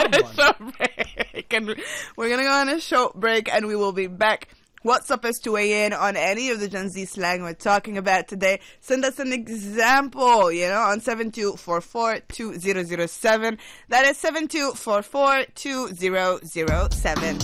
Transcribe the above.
short break. And we're going to go on a short break, and we will be back. WhatsApp us to weigh in on any of the Gen Z slang we're talking about today. Send us an example, on 7244-2007. That is 7244-2007.